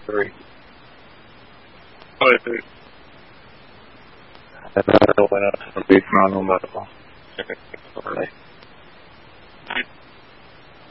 3. Oh, And another one else would be Toronto Medical.